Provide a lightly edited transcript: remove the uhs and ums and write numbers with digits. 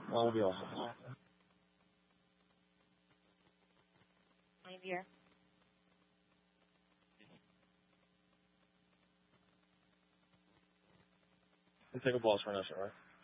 Well, that'll be awesome. I'm here. You take a pause for an instant, right?